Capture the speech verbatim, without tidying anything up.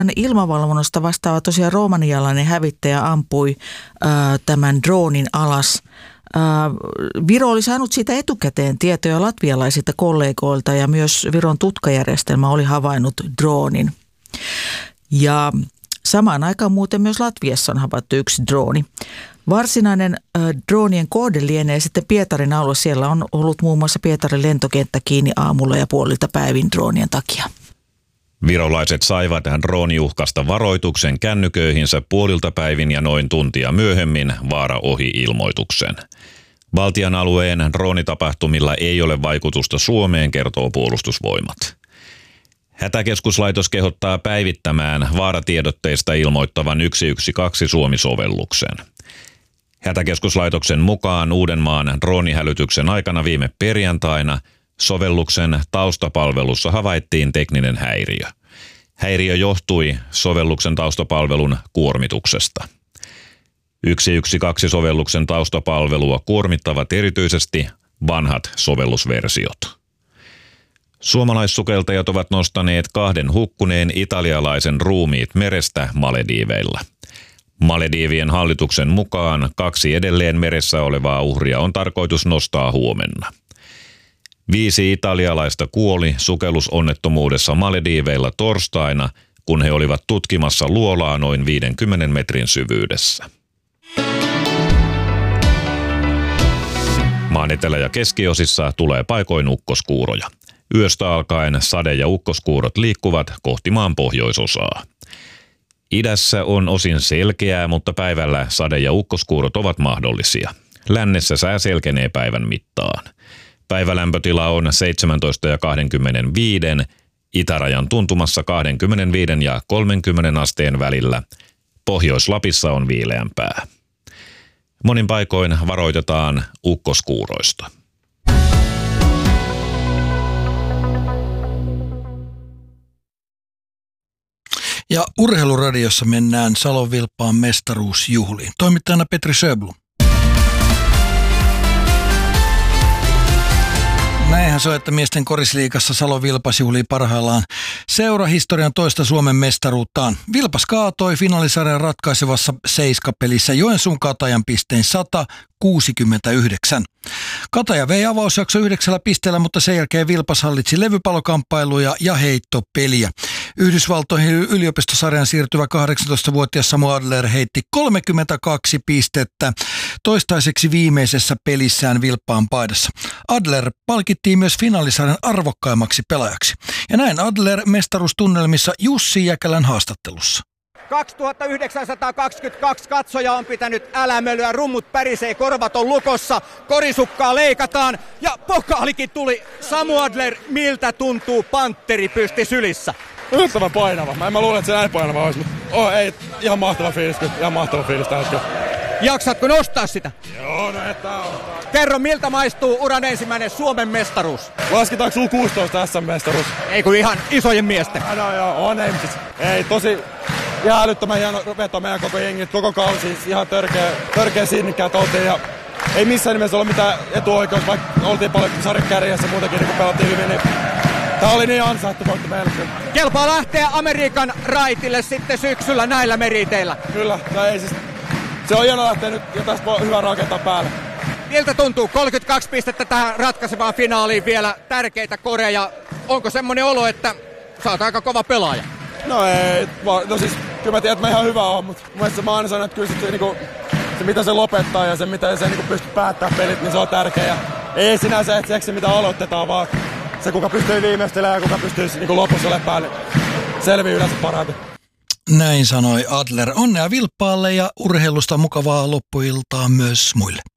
Ilmavalvonnasta vastaava tosiaan romanialainen hävittäjä ampui ää, tämän droonin alas. Ää, Viro oli saanut siitä etukäteen tietoja latvialaisilta kollegoilta ja myös Viron tutkajärjestelmä oli havainnut droonin. Ja samaan aikaan muuten myös Latviassa on havaittu yksi drooni. Varsinainen äh, droonien kohde lienee sitten Pietarin alue. Siellä on ollut muun muassa Pietarin lentokenttä kiinni aamulla ja puolilta päivin droonien takia. Virolaiset saivat drooniuhkasta varoituksen kännyköihinsä puolilta päivin ja noin tuntia myöhemmin vaara ohi ilmoituksen. Baltian alueen droonitapahtumilla ei ole vaikutusta Suomeen, kertoo Puolustusvoimat. Hätäkeskuslaitos kehottaa päivittämään vaaratiedotteista ilmoittavan yksi yksi kaksi Suomi-sovelluksen. Hätäkeskuslaitoksen mukaan Uudenmaan droonihälytyksen aikana viime perjantaina sovelluksen taustapalvelussa havaittiin tekninen häiriö. Häiriö johtui sovelluksen taustapalvelun kuormituksesta. yksi yksi kaksi sovelluksen taustapalvelua kuormittavat erityisesti vanhat sovellusversiot. Suomalaissukeltajat ovat nostaneet kahden hukkuneen italialaisen ruumiit merestä Malediiveilla. Malediivien hallituksen mukaan kaksi edelleen meressä olevaa uhria on tarkoitus nostaa huomenna. Viisi italialaista kuoli sukellusonnettomuudessa Malediiveilla torstaina, kun he olivat tutkimassa luolaa noin viidenkymmenen metrin syvyydessä. Maan etelä- ja keskiosissa tulee paikoin ukkoskuuroja. Yöstä alkaen sade- ja ukkoskuurot liikkuvat kohti maan pohjoisosaa. Idässä on osin selkeää, mutta päivällä sade- ja ukkoskuurot ovat mahdollisia. Lännessä sää selkenee päivän mittaan. Päivälämpötila on seitsemäntoista ja kaksikymmentäviisi, itärajan tuntumassa kaksikymmentäviisi ja kolmekymmentä asteen välillä. Pohjois-Lapissa on viileämpää. Monin paikoin varoitetaan ukkoskuuroista. Ja Urheiluradiossa mennään Salon Vilppaan mestaruusjuhliin. Toimittajana Petri Sjöblom. Näinhän se on, että miesten korisliigassa Salon Vilpas juhlii parhaillaan seurahistorian toista Suomen mestaruuttaan. Vilpas kaatoi finaalisarjan ratkaisevassa seiskapelissä Joensuun Katajan pisteen sata kuusikymmentäyhdeksän. Kataja vei avausjakso yhdeksällä pisteellä, mutta sen jälkeen Vilpas hallitsi levypallokamppailuja ja heittopeliä. Yhdysvaltoihin yliopistosarjan siirtyvä kahdeksantoistavuotias Samu Adler heitti kolmekymmentäkaksi pistettä toistaiseksi viimeisessä pelissään Vilppaan paidassa. Adler palkittiin myös finaalisarjan arvokkaimmaksi pelaajaksi. Ja näin Adler mestaruustunnelmissa Jussi Jäkälän haastattelussa. kaksituhattayhdeksänsataakaksikymmentäkaksi katsoja on pitänyt älämölyä, rummut pärisee, korvat on lukossa, korisukkaa leikataan ja pokaalikin tuli. Samu Adler, miltä tuntuu pantteri pysti sylissä? Yllättävän painava. Mä en mä luule, että se näin painava olisi, mutta oh, ei, ihan mahtava fiilis, ihan mahtava fiilis tällä hetkellä. Jaksatko nostaa sitä? Joo, no että on. Kerro, miltä maistuu uran ensimmäinen Suomen mestaruus? Lasketaanko U kuusitoista S M-mestaruus? Ei kun ihan isojen miesten. Ja no joo, on ei, siis, ei tosi ihan älyttömän hieno veto meidän koko jengi, koko kausi, ihan törkeä, törkeä sinnikkäät oltiin ja ei missään nimessä ollut mitään etuoikeus, vaikka oltiin paljon sarjan kärjessä muutenkin, niin kun pelattiin hyvin, niin tää oli niin ansaittu voitto meille. Kelpaa lähteä Amerikan raitille sitten syksyllä näillä meriteillä. Kyllä, tai ei siis, se on hieno lähteä nyt ja tästä voi hyvä rakentaa päälle. Miltä tuntuu? kolmekymmentäkaksi pistettä tähän ratkaisevaan finaaliin, vielä tärkeitä koreja. Onko semmoinen olo, että sä oot aika kova pelaaja? No ei, no siis kyllä mä tiedän, että mä ihan hyvä oon, mutta mun mielestä mä aina sanon, että kyllä se, niinku, se mitä se lopettaa ja se mitä se niinku pystyy päättämään pelit, niin se on tärkeä. Ja ei sinänsä et seksi mitä aloitetaan, vaan se kuka pystyy viimeistelemään ja kuka pystyy niinku lopussa olemaan päälle, selvii yleensä parhaiten. Näin sanoi Adler. Onnea Vilppaalle ja urheilusta mukavaa loppuiltaa myös muille.